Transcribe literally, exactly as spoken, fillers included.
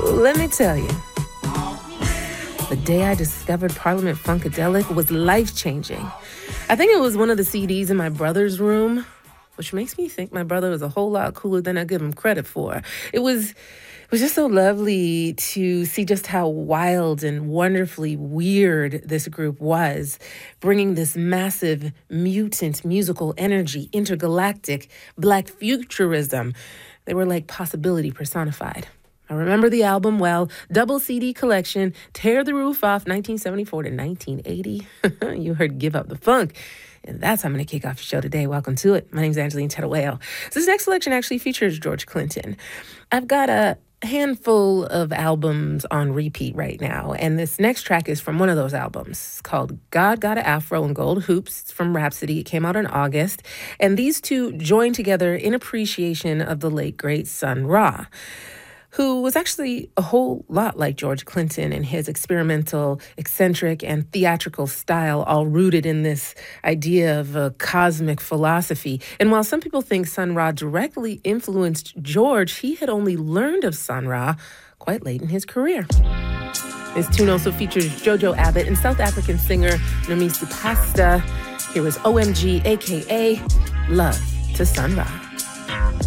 Let me tell you, the day I discovered Parliament Funkadelic was life-changing. I think it was one of the C Ds in my brother's room, which makes me think my brother was a whole lot cooler than I give him credit for. It was, it was just so lovely to see just how wild and wonderfully weird this group was, bringing this massive mutant musical energy, intergalactic black futurism. They were like possibility personified. I remember the album well. Double C D collection, Tear the Roof Off, nineteen seventy-four to nineteen eighty. You heard Give Up the Funk. And that's how I'm going to kick off the show today. Welcome to it. My name's Angeline Tettaweo. So this next selection actually features George Clinton. I've got a handful of albums on repeat right now, and this next track is from one of those albums. It's called God Got a Afro and Gold Hoops. It's from Rhapsody. It came out in August, and these two joined together in appreciation of the late, great Sun Ra, who was actually a whole lot like George Clinton in his experimental, eccentric, and theatrical style, all rooted in this idea of a cosmic philosophy. And while some people think Sun Ra directly influenced George, he had only learned of Sun Ra quite late in his career. This tune also features Jojo Abbott and South African singer Nomisi Pasta. Here was O M G, a k a. Love to Sun Ra.